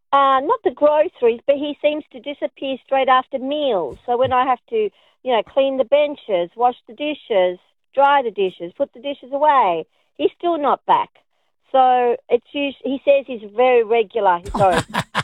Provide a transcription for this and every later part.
Not the groceries, but he seems to disappear straight after meals. So when I have to, clean the benches, wash the dishes, dry the dishes, put the dishes away, he's still not back. So he says he's very regular. Sorry.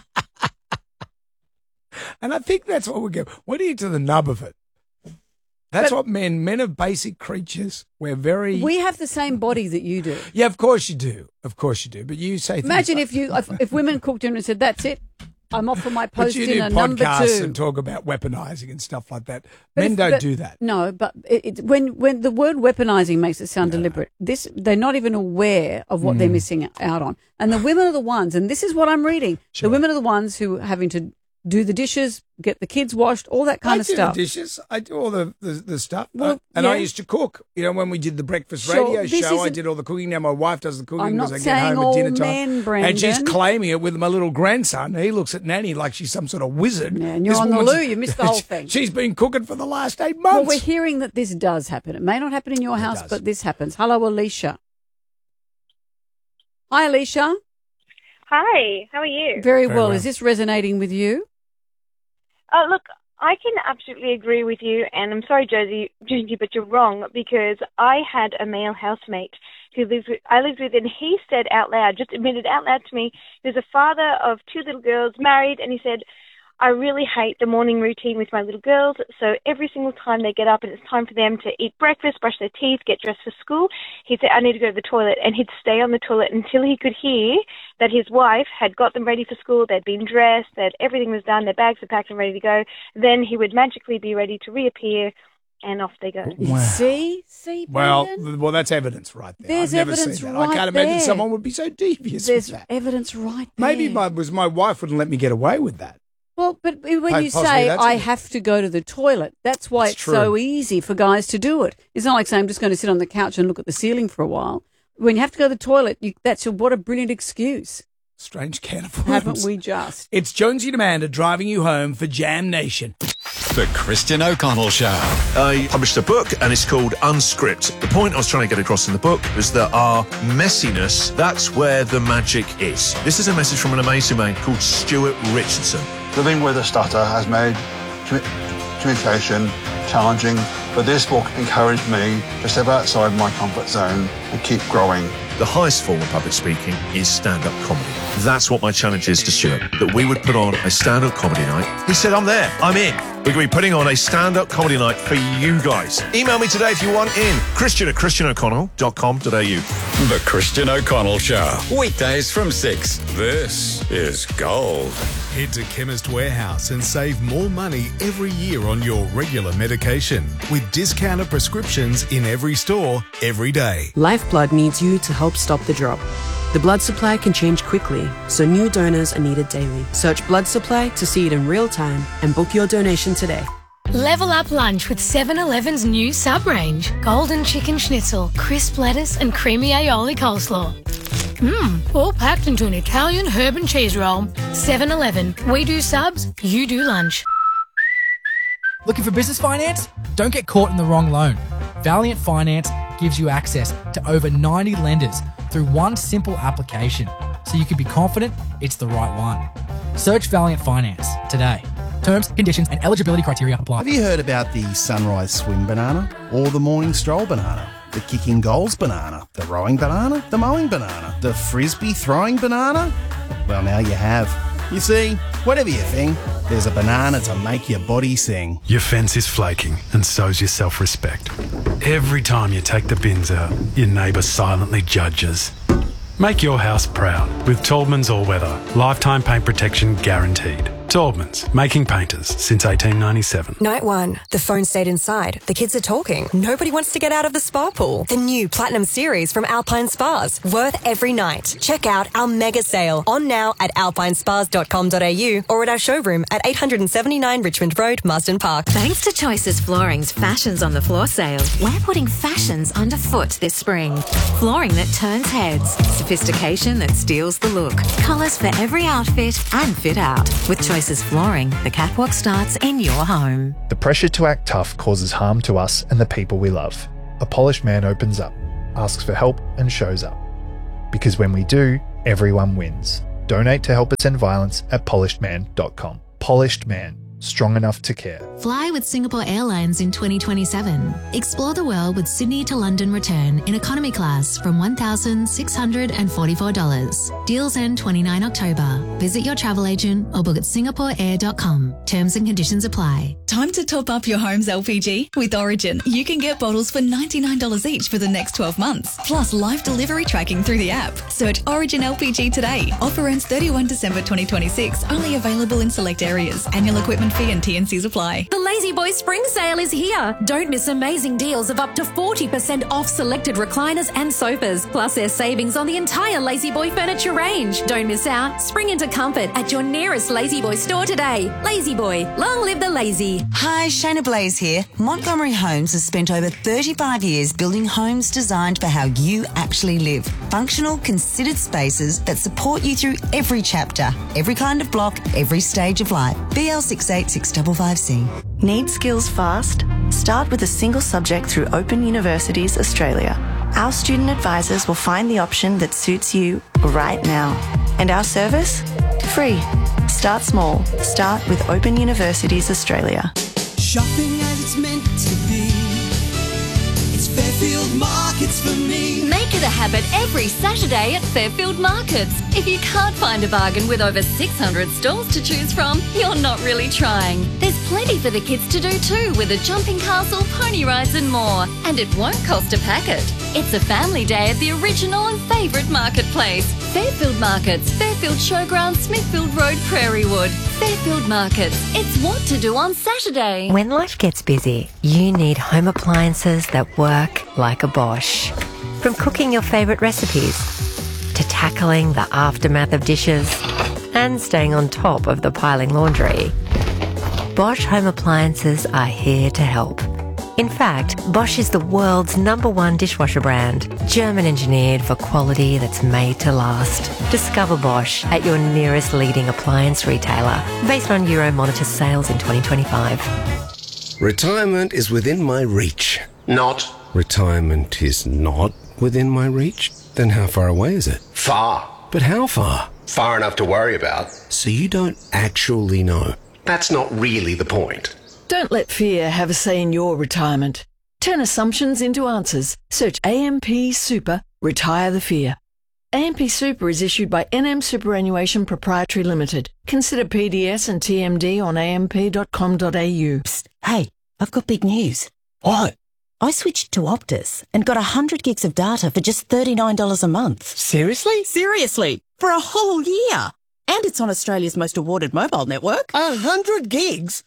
And I think that's what we get. What do you to the nub of it? That's what men are basic creatures. We have the same body that you do. Yeah, of course you do. But you say imagine if women cooked dinner and said, that's it, I'm off for my post-dinner number 2. But you do podcasts and talk about weaponizing and stuff like that. Men don't do that. No, but when the word weaponizing makes it sound deliberate, they're not even aware of what they're missing out on. And the women are the ones, and this is what I'm reading, the women are the ones who are having to do the dishes, get the kids washed, all that kind of stuff. I do the dishes. I do all the stuff. Well, I used to cook. When we did the breakfast radio show, I did all the cooking. Now my wife does the cooking because I get home at dinner time. Brandon. And she's claiming it with my little grandson. He looks at Nanny like she's some sort of wizard. Yeah, and you're on the loo. You missed the whole thing. She's been cooking for the last 8 months. Well, we're hearing that this does happen. It may not happen in your house, but this happens. Hello, Alicia. Hi, Alicia. Hi, how are you? Very well. Is this resonating with you? Look, I can absolutely agree with you, and I'm sorry, Josie, but you're wrong, because I had a male housemate who I lived with, and he said out loud, just admitted out loud to me, he was a father of 2 little girls, married, and he said, I really hate the morning routine with my little girls, so every single time they get up and it's time for them to eat breakfast, brush their teeth, get dressed for school, he'd say, I need to go to the toilet, and he'd stay on the toilet until he could hear that his wife had got them ready for school, they'd been dressed, that everything was done, their bags were packed and ready to go. Then he would magically be ready to reappear, and off they go. Wow. See, well, that's evidence right there. There's I've never evidence seen that. right I can't imagine there. someone would be so devious There's with that. evidence right there. Maybe my wife wouldn't let me get away with that. Well, but when you say, I have to go to the toilet, that's why it's so easy for guys to do it. It's not like saying, I'm just going to sit on the couch and look at the ceiling for a while. When you have to go to the toilet, what a brilliant excuse. Strange can of worms. Haven't we just? It's Jonesy and Amanda driving you home for Jam Nation. The Christian O'Connell Show. I published a book and it's called Unscript. The point I was trying to get across in the book is that our messiness, that's where the magic is. This is a message from an amazing man called Stuart Richardson. Living with a stutter has made communication challenging, but this book encouraged me to step outside my comfort zone and keep growing. The highest form of public speaking is stand-up comedy. That's what my challenge is to Stuart, that we would put on a stand-up comedy night. He said, I'm there, I'm in. We're going to be putting on a stand-up comedy night for you guys. Email me today if you want in. Christian@christianoconnell.com.au. The Christian O'Connell Show. Weekdays from 6. This is gold. Head to Chemist Warehouse and save more money every year on your regular medication with discounted prescriptions in every store, every day. Lifeblood needs you to help stop the drop. The blood supply can change quickly, so new donors are needed daily. Search blood supply to see it in real time and book your donation today. Level up lunch with 7-Eleven's new sub-range. Golden chicken schnitzel, crisp lettuce and creamy aioli coleslaw. All packed into an Italian herb and cheese roll. 7-Eleven. We do subs, you do lunch. Looking for business finance? Don't get caught in the wrong loan. Valiant Finance gives you access to over 90 lenders through one simple application, so you can be confident it's the right one. Search Valiant Finance today. Terms, conditions and eligibility criteria apply. Have you heard about the sunrise swim banana or the morning stroll banana? The kicking goals banana, the rowing banana, the mowing banana, the frisbee throwing banana? Well, now you have. You see, whatever your thing, there's a banana to make your body sing. Your fence is flaking, and so's your self-respect. Every time you take the bins out, your neighbour silently judges. Make your house proud with Taubman's All-Weather. Lifetime paint protection guaranteed. Taubman's, making painters since 1897. Night 1. The phone stayed inside. The kids are talking. Nobody wants to get out of the spa pool. The new Platinum Series from Alpine Spas. Worth every night. Check out our mega sale. On now at alpinespas.com.au or at our showroom at 879 Richmond Road, Marsden Park. Thanks to Choices Flooring's Fashions on the Floor sale, we're putting fashions underfoot this spring. Flooring that turns heads. Sophistication that steals the look. Colours for every outfit and fit out. With Choices Flooring, the catwalk starts in your home. The pressure to act tough causes harm to us and the people we love. A polished man opens up, asks for help and shows up. Because when we do, everyone wins. Donate to help us end violence at polishedman.com. Polished Man. Strong enough to care. Fly with Singapore Airlines in 2027. Explore the world with Sydney to London return in economy class from $1,644. Deals end 29 October. Visit your travel agent or book at singaporeair.com. Terms and conditions apply. Time to top up your home's LPG? With Origin, you can get bottles for $99 each for the next 12 months. Plus live delivery tracking through the app. Search Origin LPG today. Offer ends 31 December 2026. Only available in select areas. Annual equipment fee and T&Cs apply. The Lazy Boy Spring Sale is here. Don't miss amazing deals of up to 40% off selected recliners and sofas. Plus there's savings on the entire Lazy Boy furniture range. Don't miss out. Spring into comfort at your nearest Lazy Boy store today. Lazy Boy, long live the lazy. Hi, Shayna Blaze here. Montgomery Homes has spent over 35 years building homes designed for how you actually live. Functional, considered spaces that support you through every chapter, every kind of block, every stage of life. BL68655C. Need skills fast? Start with a single subject through Open Universities Australia. Our student advisors will find the option that suits you right now. And our service? Free. Start small. Start with Open Universities Australia. Shopping as it's meant to be. It's Fairfield Markets for me. Make it a habit every Saturday at Fairfield Markets. If you can't find a bargain with over 600 stalls to choose from, you're not really trying. There's plenty for the kids to do too, with a jumping castle, pony rides and more. And it won't cost a packet. It's a family day at the original and favourite marketplace. Fairfield Markets, Fairfield Showground, Smithfield Road, Prairiewood. Fairfield Markets. It's what to do on Saturday. When life gets busy, you need home appliances that work like a Bosch. From cooking your favourite recipes to tackling the aftermath of dishes and staying on top of the piling laundry, Bosch home appliances are here to help. In fact, Bosch is the world's #1 dishwasher brand, German engineered for quality that's made to last. Discover Bosch at your nearest leading appliance retailer, based on Euromonitor sales in 2025. Retirement is within my reach. Not. Retirement is not within my reach? Then how far away is it? Far. But how far? Far enough to worry about. So you don't actually know. That's not really the point. Don't let fear have a say in your retirement. Turn assumptions into answers. Search AMP Super, Retire the Fear. AMP Super is issued by NM Superannuation Proprietary Limited. Consider PDS and TMD on amp.com.au. Psst, hey, I've got big news. What? I switched to Optus and got 100 gigs of data for just $39 a month. Seriously? Seriously, for a whole year. And it's on Australia's most awarded mobile network. 100 gigs?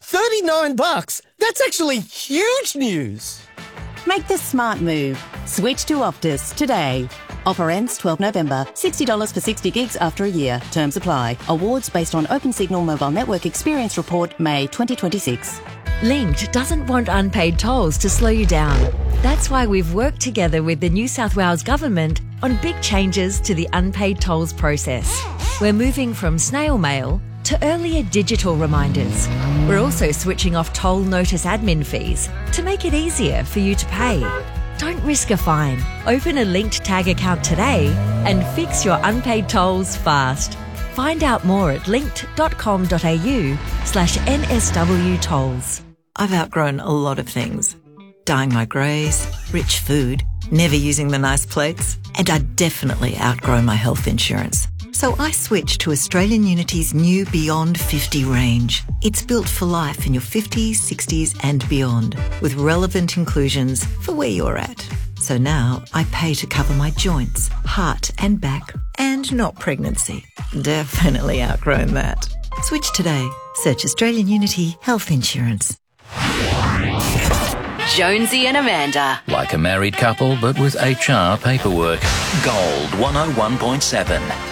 $39? That's actually huge news. Make the smart move. Switch to Optus today. Offer ends 12 November. $60 for 60 gigs after a year. Terms apply. Awards based on Opensignal Mobile Network Experience Report, May 2026. Linked doesn't want unpaid tolls to slow you down. That's why we've worked together with the New South Wales Government on big changes to the unpaid tolls process. We're moving from snail mail to earlier digital reminders. We're also switching off toll notice admin fees to make it easier for you to pay. Don't risk a fine. Open a Linked Tag account today and fix your unpaid tolls fast. Find out more at linked.com.au/NSW tolls. I've outgrown a lot of things. Dyeing my greys, rich food, never using the nice plates, and I'd definitely outgrown my health insurance. So I switched to Australian Unity's new Beyond 50 range. It's built for life in your 50s, 60s and beyond, with relevant inclusions for where you're at. So now I pay to cover my joints, heart and back, and not pregnancy. Definitely outgrown that. Switch today. Search Australian Unity Health Insurance. Jonesy and Amanda. Like a married couple, but with HR paperwork. Gold 101.7.